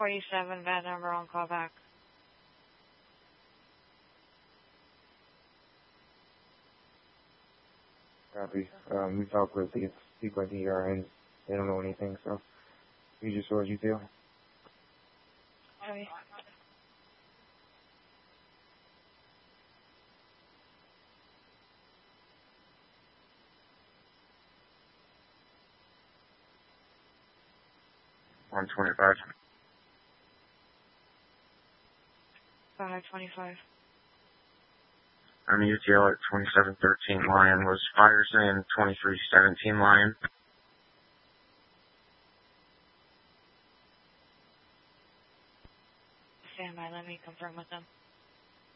47, bad number on callback. Copy. We talked with the people at the ERN. They don't know anything, so we just ordered you to. Okay. On 25. 525. I'm UTL at 2713 Lion. Was fire saying 2317 Lion? Stand by, let me confirm with them.